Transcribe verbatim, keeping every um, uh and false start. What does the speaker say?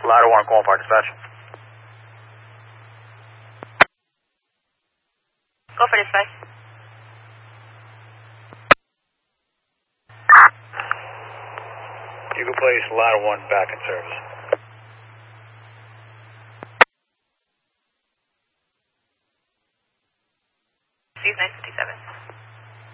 Ladder one, calling fire dispatch. Go for dispatch. You can place ladder one back in service. Steve nine fifty-seven.